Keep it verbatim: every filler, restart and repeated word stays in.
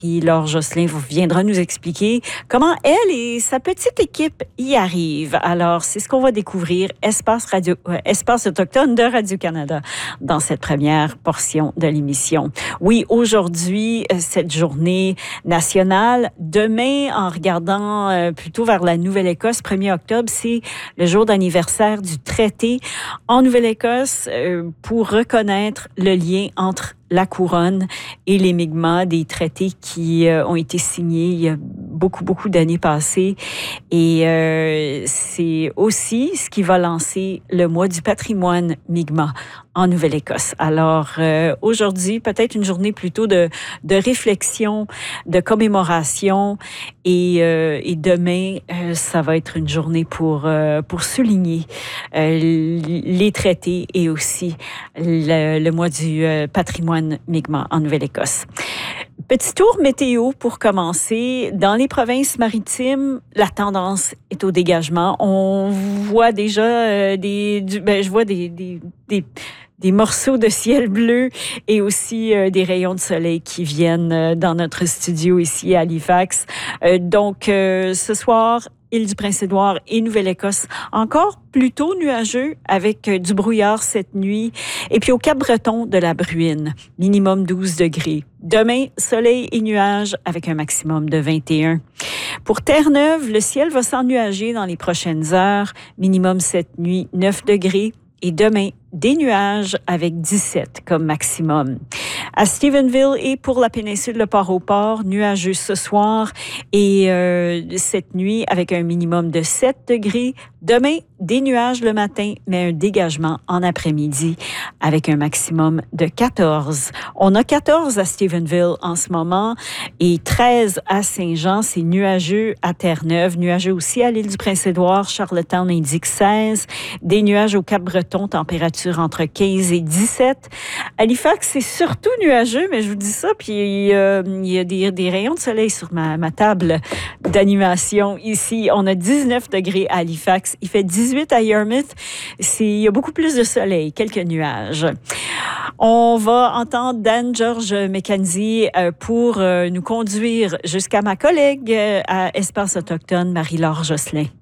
Laure Jocelyn viendra nous expliquer comment elle et sa petite équipe y arrivent. Alors, c'est ce qu'on va découvrir, Espace Radio, euh, Espace autochtone de Radio-Canada, dans cette première portion de l'émission. Oui, aujourd'hui, cette journée nationale. Demain, en regardant euh, plutôt vers la Nouvelle-Écosse, premier octobre, c'est le jour d'anniversaire du traité en Nouvelle-Écosse euh, pour reconnaître le lien entre la couronne et les Mi'kmaq, des traités qui euh, ont été signés il y a beaucoup, beaucoup d'années passées. Et euh, c'est aussi ce qui va lancer le mois du patrimoine Mi'kmaq en Nouvelle-Écosse. Alors, euh, aujourd'hui, peut-être une journée plutôt de, de réflexion, de commémoration. Et, euh, et demain, euh, ça va être une journée pour, euh, pour souligner euh, les traités et aussi le, le mois du euh, patrimoine Mi'kmaq en Nouvelle-Écosse. Petit tour météo pour commencer. Dans les provinces maritimes, la tendance est au dégagement. On voit déjà euh, des, du, ben, je vois des, des, des des morceaux de ciel bleu et aussi euh, des rayons de soleil qui viennent euh, dans notre studio ici à Halifax. Euh, donc, euh, ce soir, Île-du-Prince-Édouard et Nouvelle-Écosse, encore plutôt nuageux avec euh, du brouillard cette nuit. Et puis au Cap-Breton, de la bruine, minimum douze degrés. Demain, soleil et nuages avec un maximum de vingt et un. Pour Terre-Neuve, le ciel va s'ennuager dans les prochaines heures, minimum cette nuit, neuf degrés. Et demain, des nuages avec dix-sept comme maximum. À Stephenville et pour la péninsule de Port-au-Port, nuageux ce soir et euh, cette nuit avec un minimum de sept degrés. Demain, des nuages le matin, mais un dégagement en après-midi avec un maximum de quatorze. On a quatorze à Stephenville en ce moment et treize à Saint-Jean. C'est nuageux à Terre-Neuve, nuageux aussi à l'île du Prince-Édouard. Charlottetown indique seize. Des nuages au Cap-Breton, température entre quinze et dix-sept. Halifax, c'est surtout nuageux, mais je vous dis ça, puis euh, il y a des, des rayons de soleil sur ma, ma table d'animation ici. On a dix-neuf degrés à Halifax. Il fait dix-huit à Yarmouth. C'est, il y a beaucoup plus de soleil, quelques nuages. On va entendre Dan-Georges Mackenzie euh, pour euh, nous conduire jusqu'à ma collègue euh, à Espace autochtone, Marie-Laure Jocelyn.